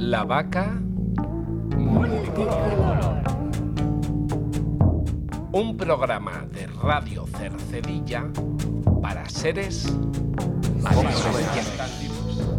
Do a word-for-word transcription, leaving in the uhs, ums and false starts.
La vaca multicolor. Un programa de Radio Cercedilla para seres mayores.